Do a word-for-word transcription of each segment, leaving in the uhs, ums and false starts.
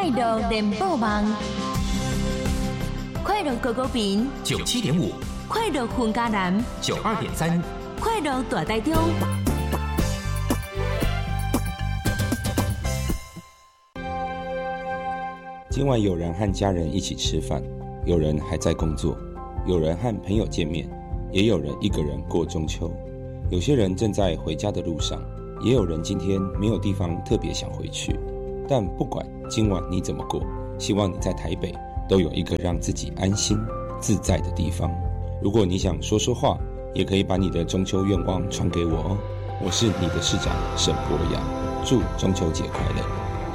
快乐联播网，快乐狗狗屏九七点五， 快乐混家南九二点三， 快乐大台中。 今晚有人和家人一起吃饭，有人还在工作，有人和朋友见面，也有人一个人过中秋。有些人正在回家的路上，也有人今天没有地方特别想回去。但不管今晚你怎么过，希望你在台北都有一个让自己安心自在的地方。如果你想说说话，也可以把你的中秋愿望传给我哦。我是你的市长沈博阳，祝中秋节快乐。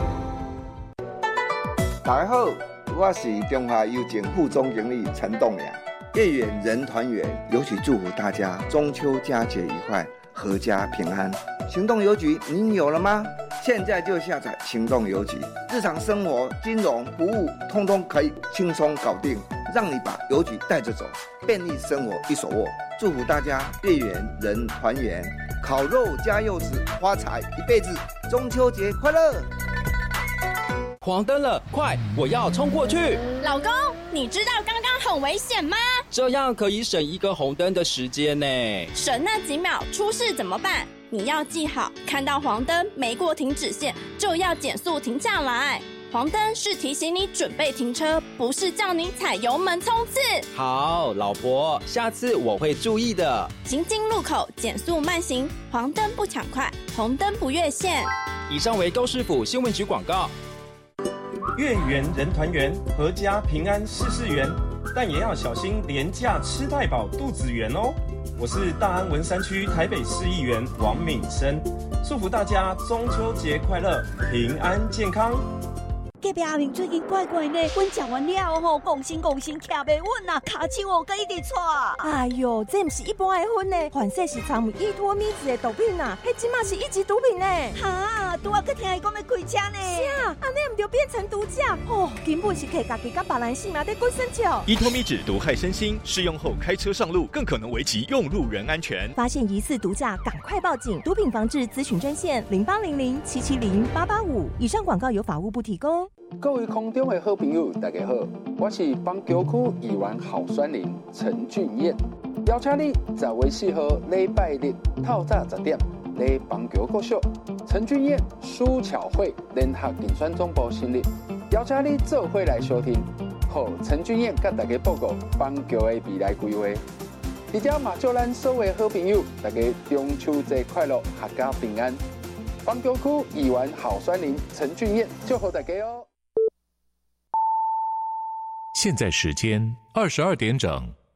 大家好，我是中华邮政副总经理陈栋梁。月圆人团圆，尤其祝福大家中秋佳节愉快，阖家平安。行动邮局您有了吗？现在就下载行动邮局，日常生活、金融服务通通可以轻松搞定，让你把邮局带着走，便利生活一手握。祝福大家月圆人团圆，烤肉加柚子，发财一辈子，中秋节快乐！ 黄灯了，快，我要冲过去！ 老公，你知道刚刚很危险吗？ 这样可以省一个红灯的时间呢。 省那几秒，出事怎么办？你要记好，看到黄灯没过停止线，就要减速停下来。黄灯是提醒你准备停车，不是叫你踩油门冲刺。 好，老婆，下次我会注意的。 行经路口减速慢行，黄灯不抢快，红灯不越线。 以上为高市府新闻局广告。 月圆人团圆，阖家平安事事圆，但也要小心廉价吃太饱肚子圆哦。我是大安文山区台北市议员王敏生，祝福大家中秋节快乐，平安健康。 隔壁阿明最近怪怪呢，阮食完了吼，讲心讲心徛袂稳啊，骹手哦，佮一直搓。哎哟，这不是一般的薰呢，反正是掺有依托咪子的毒品啊，迄即马是一级毒品呢。哈，拄啊，佮听伊讲要开车呢。是啊，安尼唔就变成毒驾？哦，根本是摕家己甲别人性命在滚生笑。 依托咪酯毒害身心，试用后开车上路更可能危及用路人安全。 发现疑似毒驾，赶快报警！毒品防治咨询专线零八零零七七零八八五。以上广告由法务部提供。 各位空中的好朋友，大家好，我是邦桥区议员候选人陈俊彦，邀请你十月四号礼拜日透早十点来邦桥国小陈俊彦苏巧慧联合竞选总部成立，邀请你做伙来收听，和陈俊彦甲大家报告邦桥的未来规划。而且嘛，祝咱所有好朋友，大家中秋节快乐，阖家平安。邦桥区议员候选人陈俊彦，祝福大家哦。 现在时间二十二点整。